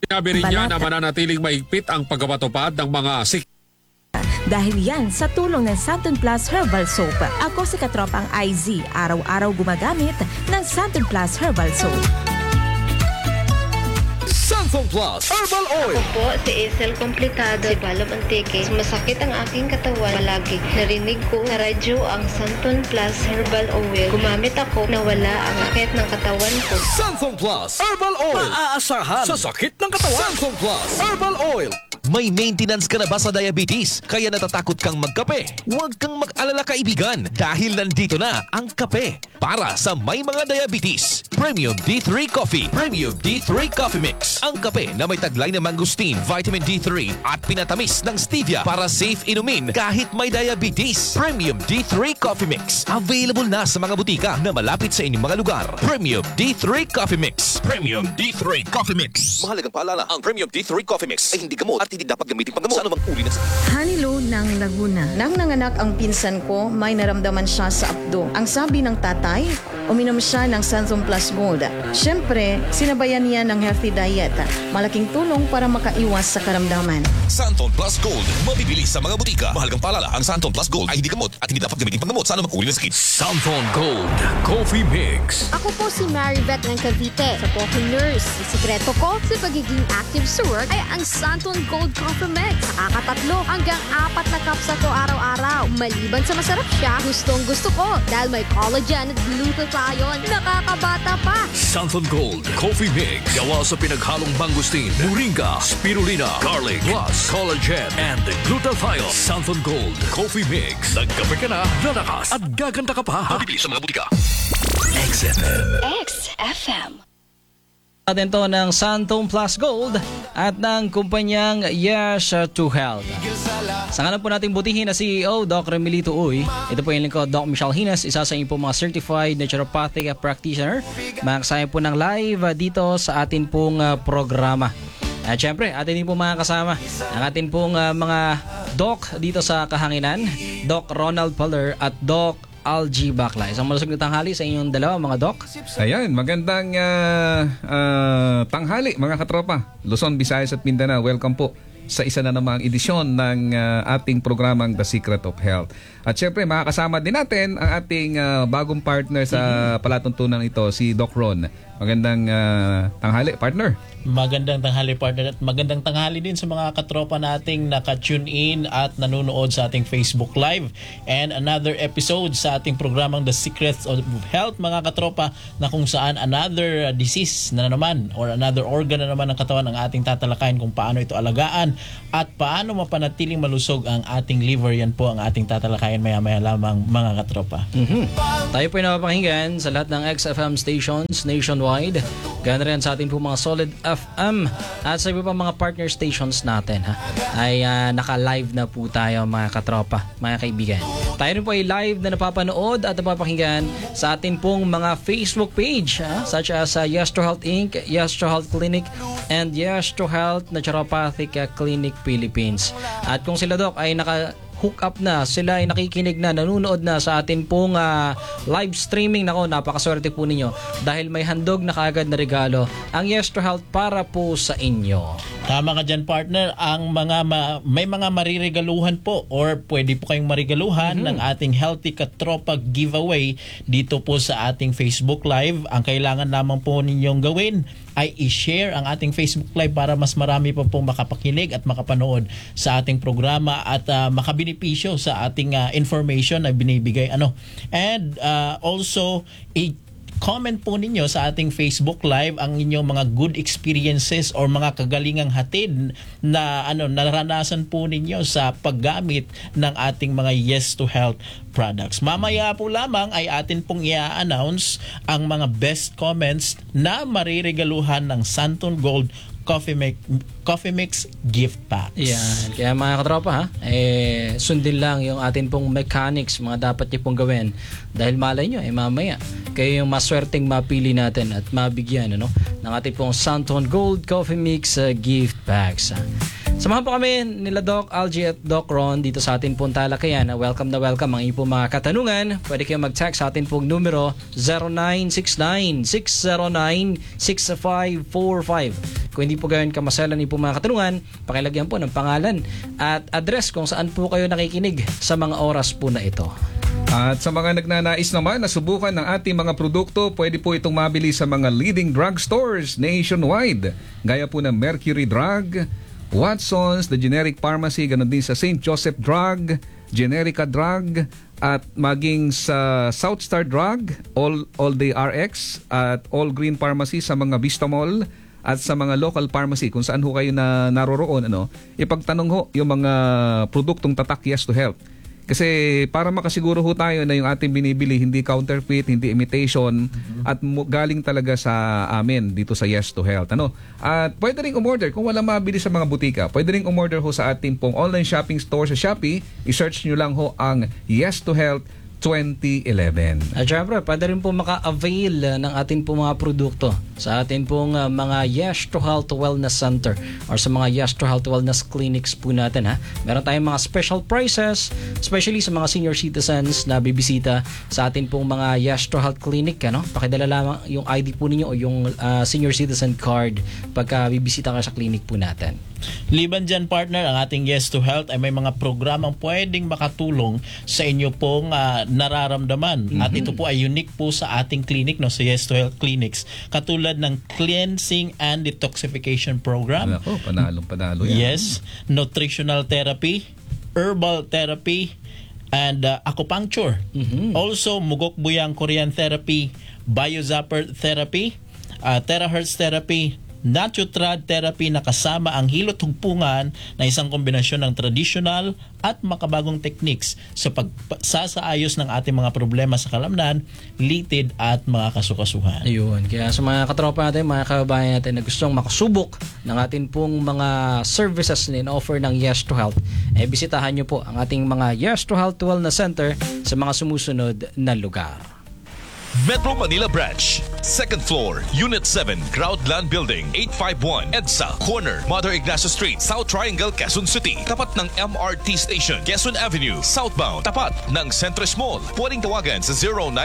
Sinabi rin niya na Balata. mananatiling mahigpit ang pagpapatupad ng mga Dahil yan sa tulong ng Santon Plus Herbal Soap. Ako si Katropang IZ, araw-araw gumagamit ng Santon Plus Herbal Soap. Santon Plus Herbal Oil. Ako po si Isel Complicado, si Balab Antique. Masakit ang aking katawan palagi. Narinig ko sa radyo ang Santon Plus Herbal Oil. Gumamit ako, nawala ang sakit ng katawan ko. Santon Plus Herbal Oil. Maaasahan sa sakit ng katawan. Santon Plus Herbal Oil. May maintenance ka na ba sa diabetes? Kaya natatakot kang magkape? Huwag kang mag-alala kaibigan dahil nandito na ang kape para sa may mga diabetes. Premium D3 Coffee. Premium D3 Coffee Mix. Ang kape na may taglay na mangosteen, vitamin D3 at pinatamis ng stevia para safe inumin kahit may diabetes. Premium D3 Coffee Mix. Available na sa mga butika na malapit sa inyong mga lugar. Premium D3 Coffee Mix. Premium D3 Coffee Mix. Mahalagang paalala, ang Premium D3 Coffee Mix ay hindi gamot at hindi dapat gamitin panggamot sa anumang uri ng sakit. Hanilo ng Laguna. Nang nanganak ang pinsan ko, may naramdaman siya sa abdo. Ang sabi ng tatay, uminom siya ng Santon Plus Gold. Siyempre, sinabayan niya ng healthy diet. Malaking tulong para makaiwas sa karamdaman. Santon Plus Gold. Mabibili sa mga butika. Mahalagang paalala, ang Santon Plus Gold ay hindi gamot at hindi dapat gamitin panggamot sa anumang uri ng sakit. Santon Gold Coffee Mix. Ako po si Maribeth ng Cavite. Sa po akong nurse. Ang sikreto ko sa pagiging active sa work ay ang Santon Gold Coffee Mix. Nakakatatlo hanggang 4 na cups ito araw-araw. Maliban sa masarap siya, gustong-gusto ko dahil may collagen at glutathione. Nakakabata pa. Santon Gold Coffee Mix. Gawa sa pinaghalong mangosteen, moringa, spirulina, garlic, plus collagen and glutathione. Santon Gold Coffee Mix. Nagkape ka na, lalakas at gaganda ka pa. Mabibili sa mga butika. XFM. XFM. Natin to ng Santon Plus Gold at ng kumpanyang Yes to Health. Sa ngalan po nating butihin na CEO, Doc Remilito Uy. Ito po yung lingkod, Doc Michelle Hines, isa sa inyo po mga certified naturopathic practitioner. Makasaya po ng live dito sa atin pong programa. At syempre, atin din po mga kasama ang atin pong mga Doc dito sa Kahanginan, Doc Ronald Paller at Doc Algie Bakla. Isang malusog na tanghali sa inyong dalawa mga Doc. Ayan, magandang tanghali mga katropa. Luzon, Visayas at Mindanao, welcome po sa isa na namang edisyon ng ating programang The Secret of Health. At syempre, makakasama din natin ang ating bagong partner sa palatuntunan ito, si Doc Ron. Magandang tanghali, partner. Magandang tanghali, partner, at magandang tanghali din sa mga katropa nating naka-tune in at nanonood sa ating Facebook Live and another episode sa ating programang The Secrets of Health, mga katropa, na kung saan another disease na naman or another organ na naman ng katawan ang ating tatalakayin kung paano ito alagaan at paano mapanatiling malusog ang ating liver. Yan po ang ating tatalakayin maya-maya lamang, mga katropa. Tayo po ay napapakinggan sa lahat ng XFM stations nationwide. Ganoon rin sa ating po mga Solid FM at sa iba pa mga partner stations natin ay naka-live na po tayo mga katropa, mga kaibigan. Tayo rin po ay live na napapanood at napapakinggan sa ating pong mga Facebook page such as Yes to Health Inc., Yes to Health Clinic, and Yes to Health Naturopathic Clinic Philippines. At kung sila Doc ay hook up na, sila ay nakikinig na, nanonood na sa atin pong live streaming. Nako, napakaswerte po ninyo dahil may handog na kaagad na regalo ang Yes to Health para po sa inyo. Tama ka dyan, partner. Ang may mga mariregaluhan po or pwede po kayong marigaluhan ng ating Healthy Katropa giveaway dito po sa ating Facebook Live. Ang kailangan lamang po ninyong gawin ay i-share ang ating Facebook Live para mas marami pa pong makapakinig at makapanood sa ating programa at makabenepisyo sa ating information na binibigay. And also, comment po ninyo sa ating Facebook Live ang inyong mga good experiences or mga kagalingang hatid na naranasan po ninyo sa paggamit ng ating mga Yes to Health products. Mamaya po lamang ay atin pong i-announce ang mga best comments na mariregaluhan ng Santon Gold Coffee Mix gift packs. Yan. Kaya mga katropa sundin lang yung atin pong mechanics, mga dapat niyo pong gawin. Dahil malay nyo, mamaya kayo yung maswerteng mapili natin at mabigyan ng ating pong Santon Gold Coffee Mix gift packs. Samahan po kami nila Doc Algie at Doc Ron dito sa atin pong talakayan. Welcome na welcome ang inyong mga katanungan. Pwede kayo mag-text sa atin pong numero 0969-609-6545. Kung hindi po gayon kamaselan ni po mga katanungan, pakilagyan po ng pangalan at address kung saan po kayo nakikinig sa mga oras po na ito. At sa mga nagnanais naman na subukan ng ating mga produkto, pwede po itong mabili sa mga leading drugstores nationwide. Gaya po ng Mercury Drug, Watson's, The Generic Pharmacy, ganun din sa St. Joseph Drug, Generica Drug, at maging sa South Star Drug, All Day RX, at All Green Pharmacy sa mga Vista Mall, at sa mga local pharmacy kung saan ho kayo na naroroon, ipagtanong ho yung mga produktong tatak Yes to Health. Kasi para makasiguro ho tayo na yung ating binibili hindi counterfeit, hindi imitation, at galing talaga sa amin dito sa Yes to Health. At pwede rin umorder kung wala mabili sa mga butika. Pwede rin umorder ho sa ating pong online shopping store sa Shopee. I-search nyo lang ho ang Yes to Health 2011. At syempre, pwede rin po maka-avail ng ating po mga produkto sa ating pong mga Yes to Health Wellness Center or sa mga Yes to Health Wellness Clinics po natin. Meron tayong mga special prices, especially sa mga senior citizens na bibisita sa ating pong mga Yes to Health Clinic. Pakidala lamang yung ID po ninyo o yung senior citizen card pagka bibisita ka sa clinic po natin. Liban dyan, partner, ang ating Yes to Health ay may mga programang pwedeng makatulong sa inyo pong nararamdaman. At ito po ay unique po sa ating clinic, sa Yes to Health Clinics. Katulad ng Cleansing and Detoxification Program. Panalo yan. Yes. Nutritional Therapy, Herbal Therapy, and Acupuncture. Also, Mugok Buyang Korean Therapy, Biozapper Therapy, Terahertz Therapy, Natutrad Therapy na kasama ang hilot-hugpungan na isang kombinasyon ng traditional at makabagong techniques sa pagsasaayos ng ating mga problema sa kalamnan, litid at mga kasukasuhan. Ayun. Kaya sa mga katropa natin, mga kababayan natin na gustong makasubok ng ating pong mga services na in-offer ng Yes to Health, bisitahan nyo po ang ating mga Yes to Health Wellness Center sa mga sumusunod na lugar. Metro Manila Branch, 2nd floor, Unit 7, Groundland Building, 851 EDSA, corner, Mother Ignacio Street, South Triangle, Quezon City. Tapat ng MRT Station, Quezon Avenue, southbound. Tapat ng Centris Mall. Pwedeng tawagan sa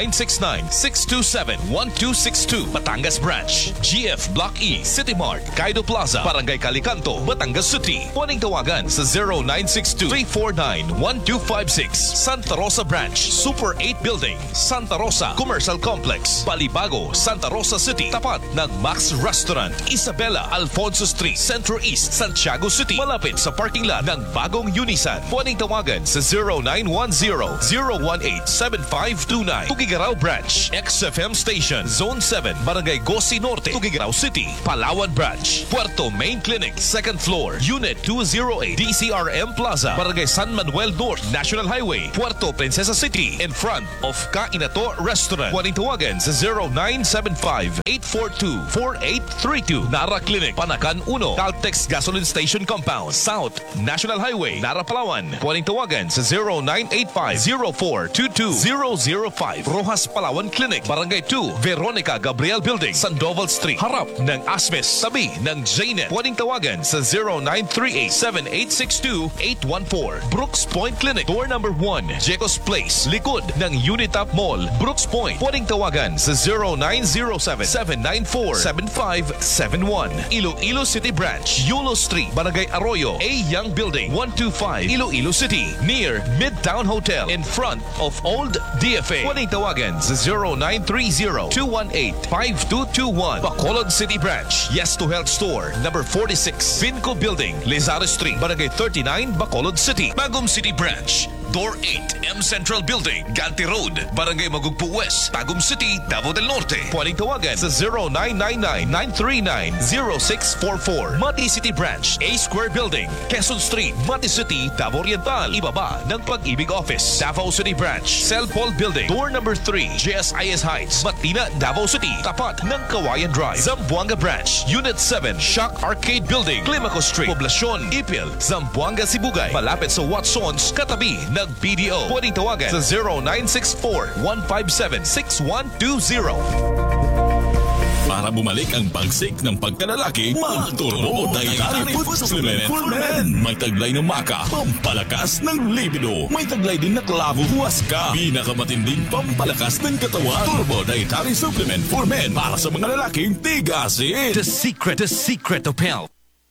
0969-627-1262. Batangas Branch, GF Block E, City Mart, Kaido Plaza, Barangay Calicanto, Batangas City. Pwedeng tawagan sa 0962-349-1256. Santa Rosa Branch, Super 8 Building, Santa Rosa Commercial Complex, Balibago, Santa Rosa City. Tapat ng Max Restaurant, Isabela, Alfonso Street, Centro East, Santiago City. Malapit sa parking lot ng bagong Unisan. Pwedeng tawagan sa 0910-018-7529. Tugigaraw Branch, XFM Station, Zone 7, Barangay Gosi Norte, Tugigaraw City. Palawan Branch, Puerto Main Clinic, 2nd floor, Unit 208, DCRM Plaza, Barangay San Manuel North, National Highway, Puerto Princesa City, in front of Kainato Restaurant. Pwedeng tawagan sa 0975-842-4832. Nara Clinic, Panakan 1, Caltex Gasoline Station Compound, South National Highway, Nara, Palawan. Pwedeng tawagan sa 0985-0422-005. Rojas Palawan Clinic, Barangay 2, Veronica Gabriel Building, Sandoval Street, harap ng Asmes, tabi ng Jnet. Pwedeng tawagan sa 0938-7862-814. Brooks Point Clinic, door number 1, Jecos Place, likod ng Unitap Mall, Brooks Point. Pwedeng tawagan sa 0907-794-7571. Iloilo City Branch, Yulo Street, Barangay Arroyo, A. Young Building, 125, Iloilo City, near Midtown Hotel, in front of Old DFA. Pwedeng tawagan sa 0930-218-5221. Bacolod City Branch, Yes to Health Store, number 46, Vinco Building, Lizardo Street, Barangay 39, Bacolod City. Bagum City Branch, Door 8, M Central Building, Ganti Road, Barangay Magugpo West, Tagum City, Davao del Norte. Pwedeng tawagan sa 0999-939-0644. Mati City Branch, A Square Building, Quezon Street, Mati City, Davao Oriental, ibaba ng Pag-ibig Office. Davao City Branch, Cell Paul Building, door number 3, JSIS Heights, Matina, Davao City, tapat ng Kawayan Drive. Zamboanga Branch, Unit 7, Shock Arcade Building, Climaco Street, Poblacion, Ipil, Zamboanga, Sibugay, malapit sa Watson's, katabi ng BDO. Pwedeng tawagan sa 0964-157-6120. Para Para bumalik ang pagsik ng pagkalalaki, Turbo Dietary Food Supplement for Men. May taglay ng maka, pampalakas ng libido. May taglay din na klavo huwaska, pinakamatinding pampalakas ng katawan. Turbo Dietary Supplement for Men para sa mga lalaking tigasin. The secret of health.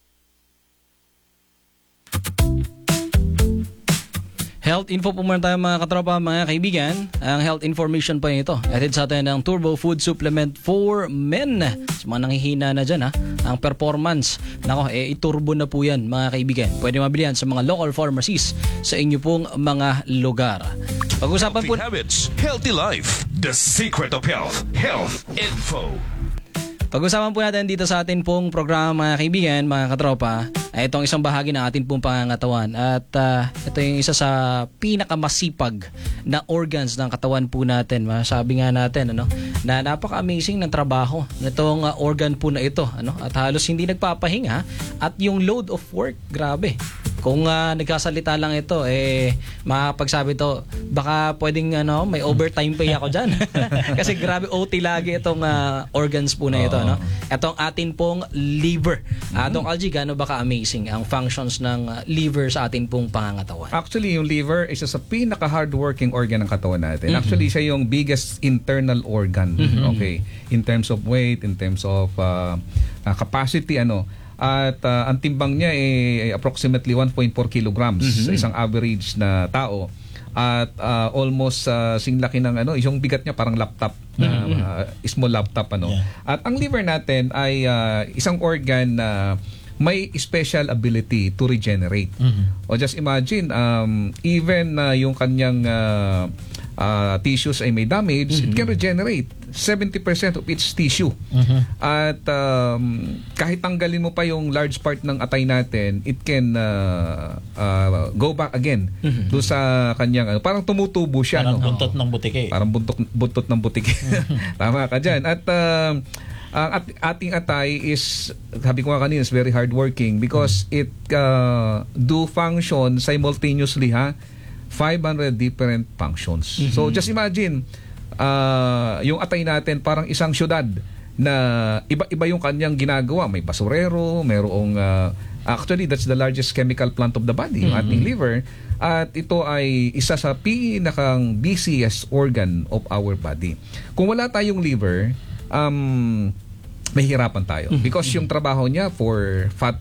Health info po muna tayo mga katropa, mga kaibigan. Ang health information po ito. Atid sa atin ng Turbo Food Supplement for Men. Sa mga nanghihina na dyan ang performance. Nako, iturbo na po yan mga kaibigan. Pwede mabili yan sa mga local pharmacies sa inyo pong mga lugar. Pag-usapan po... Healthy habits, healthy life. The secret of health. Health info. Pag-usapan po natin dito sa atin pong programa mga kaibigan, mga katropa, ay itong isang bahagi ng atin pong pangangatawan. At ito yung isa sa pinakamasipag na organs ng katawan po natin. Masabi nga natin na napaka-amazing ng trabaho nitong organ po na ito. At halos hindi nagpapahinga. At yung load of work, grabe. Kung nagkasalita lang ito, makapagsabi to, baka pwedeng may overtime pay ako dyan. Kasi grabe OT lagi itong organs po na ito. Itong atin pong liver. Dong Algie, gaano ba ka-amazing ang functions ng liver sa atin pong pangangatawan? Actually, yung liver is isa sa pinaka-hardworking organ ng katawan natin. Actually, siya yung biggest internal organ. Okay, in terms of weight, in terms of capacity, at ang timbang niya ay approximately 1.4 kilograms sa isang average na tao. At almost singlaki ng yung bigat niya parang laptop, small laptop At ang liver natin ay isang organ na may special ability to regenerate. O just imagine, even yung kanyang tissues ay may damage, it can regenerate 70% of its tissue. At kahit tanggalin mo pa yung large part ng atay natin, it can go back again doon sa kanyang parang tumutubo siya. Parang buntot ng butike. Parang buntot ng butike. Tama ka dyan. At ang ating atay is, sabi ko nga kanina, is very hardworking because it do function simultaneously 500 different functions. So just imagine, yung atay natin parang isang syudad na iba-iba yung kanyang ginagawa. May basurero, mayroong actually that's the largest chemical plant of the body, yung ating liver. At ito ay isa sa pinakang busiest organ of our body. Kung wala tayong liver, mahihirapan tayo because yung trabaho niya for fat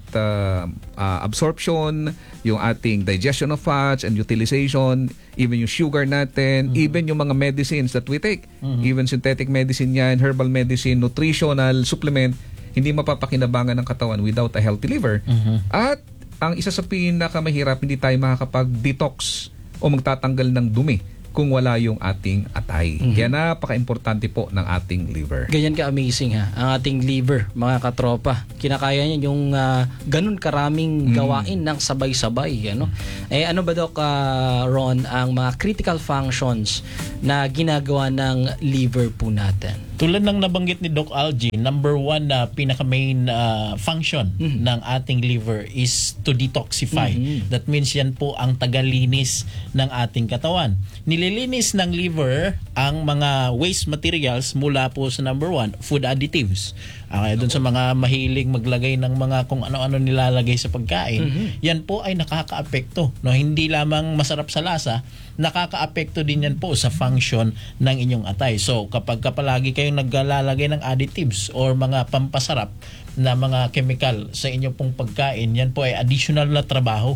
absorption, yung ating digestion of fats and utilization, even yung sugar natin, even yung mga medicines that we take, even synthetic medicine yan, herbal medicine, nutritional supplement, hindi mapapakinabangan ng katawan without a healthy liver. At ang isa sa pinakamahirap, hindi tayo makakapag-detox o magtatanggal ng dumi kung wala yung ating atay. Kaya napaka-importante po ng ating liver. Ganyan ka-amazing ang ating liver, mga katropa. Kinakaya niya yung ganun karaming gawain ng sabay-sabay. Ano ba Doc Ron ang mga critical functions na ginagawa ng liver po natin? Tulad ng nabanggit ni Doc Algie, number one na pinaka-main function ng ating liver is to detoxify. That means yan po ang tagalinis ng ating katawan. Nililinis ng liver ang mga waste materials mula po sa number one, food additives. Kaya dun sa mga mahilig maglagay ng mga kung ano-ano nilalagay sa pagkain, yan po ay nakakaapekto. Hindi lamang masarap sa lasa, nakakaapekto din yan po sa function ng inyong atay. So kapag palagi kayong naglalagay ng additives or mga pampasarap na mga chemical sa inyong pong pagkain, yan po ay additional na trabaho.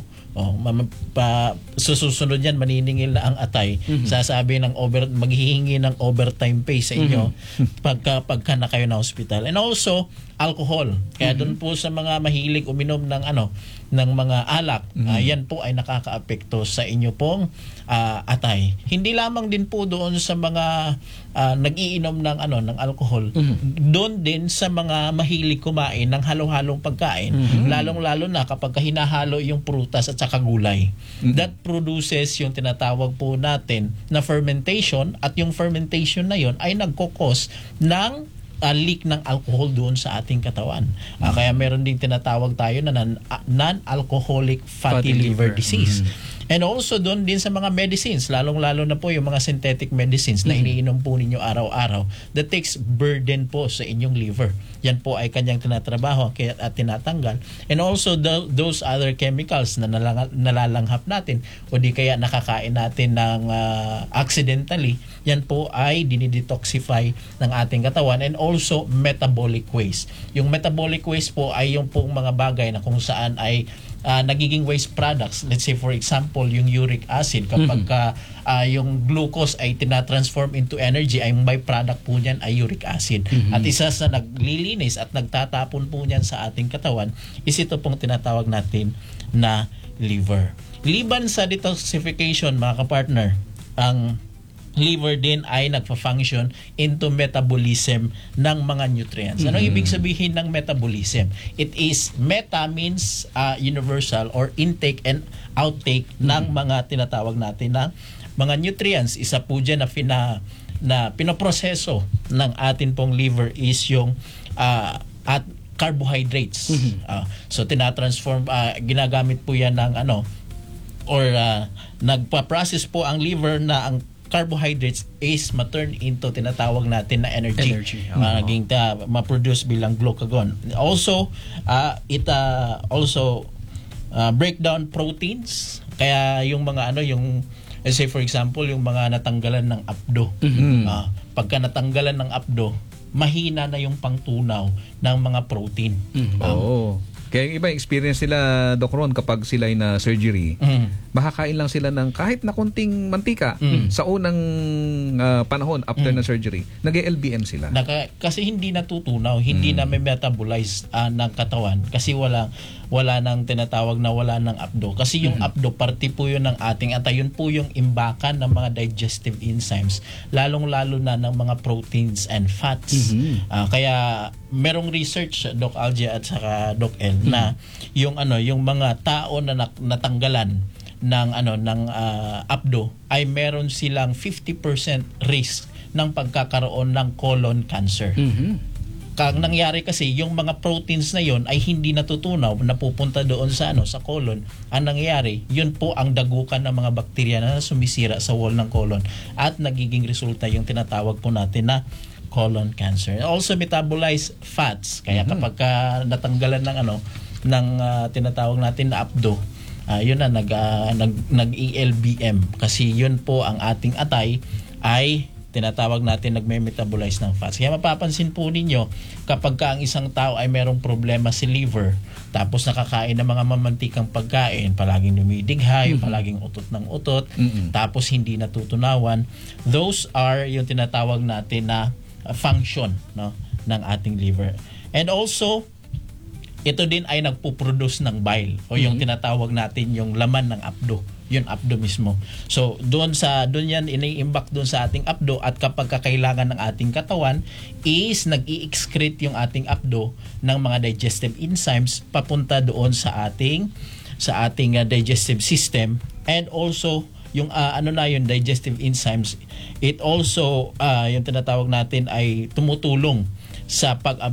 Susunod yan, maniningil na ang atay. Sasabi ng maghihingi ng overtime pay sa inyo pagka na kayo na hospital. And also alcohol. Kaya doon po sa mga mahilig uminom ng ng mga alak, yan po ay nakakaapekto sa inyo pong atay. Hindi lamang din po doon sa mga nag-iinom ng alcohol. Doon din sa mga mahilig kumain ng halo-halong pagkain, lalong-lalo na kapag hinahalo yung prutas at saka gulay. That produces yung tinatawag po natin na fermentation, at yung fermentation na yon ay nagkokos ng leak ng alcohol doon sa ating katawan. Kaya meron ding tinatawag tayo na non-alcoholic fatty liver disease. And also doon din sa mga medicines, lalong-lalo na po yung mga synthetic medicines na iniinom po ninyo araw-araw, that takes burden po sa inyong liver. Yan po ay kanyang tinatrabaho at tinatanggal. And also those other chemicals na nalalanghap natin o di kaya nakakain natin ng accidentally, yan po ay dinidetoxify ng ating katawan. And also metabolic waste. Yung metabolic waste po ay yung pong mga bagay na kung saan ay nagiging waste products. Let's say for example, yung uric acid, kapag yung glucose ay tinatransform into energy, ay byproduct po niyan ay uric acid. At isa sa naglilinis at nagtatapon po niyan sa ating katawan is ito pong tinatawag natin na liver. Liban sa detoxification, mga kapartner, ang liver din ay nagfa-function into metabolism ng mga nutrients. Ano ibig sabihin ng metabolism? It is meta means universal or intake and outtake ng mga tinatawag natin na mga nutrients. Isa po dyan na pinoproseso ng atin pong liver is yung at carbohydrates. So tinatransform, ginagamit po yan ng nagpa-process po ang liver na ang carbohydrates is ma-turn into tinatawag natin na energy. Ma-produce bilang glucagon. Also, it also break down proteins. Kaya yung mga let's say for example, yung mga natanggalan ng apdo. Pagka natanggalan ng apdo, mahina na yung pangtunaw ng mga protein. Kaya yung iba experience nila, Doc Ron, kapag sila ay na surgery, makakain lang sila ng kahit na konting mantika sa unang panahon after na surgery. Nag-LBM sila. Kasi hindi natutunaw, hindi na may metabolize ng katawan kasi wala nang tinatawag na wala ng apdo. Kasi yung apdo, parte po yun ng ating at yun po yung imbakan ng mga digestive enzymes, lalong-lalo na ng mga proteins and fats. Kaya merong research, Doc Algie at saka Doc El, na yung mga tao na natanggalan ng apdo ay meron silang 50% risk ng pagkakaroon ng colon cancer. Kang nangyari kasi yung mga proteins na yon ay hindi natutunaw, napupunta doon sa colon. Ang nangyayari, yun po ang dagukan ng mga bakterya na sumisira sa wall ng colon at nagiging resulta yung tinatawag po natin na colon cancer. Also metabolize fats. Kaya kapag natanggalan ng tinatawag natin na apdo, yun na nag-ELBM kasi yun po ang ating atay ay tinatawag natin nagme-metabolize ng fats. Kaya mapapansin po ninyo kapag ang isang tao ay merong problema si liver, tapos nakakain ng mga mamantikang pagkain, palaging dumidighay, palaging utot ng utot, tapos hindi natutunawan, those are yung tinatawag natin na function ng ating liver. And also, ito din ay nagpo-produce ng bile o yung tinatawag natin yung laman ng apdo, yun apdo mismo. So doon yan iniimbak doon sa ating apdo at kapag kakailangan ng ating katawan is nag-i-excrete yung ating apdo ng mga digestive enzymes papunta doon sa ating digestive system. And also yung yung digestive enzymes, it also yung tinatawag natin ay tumutulong sa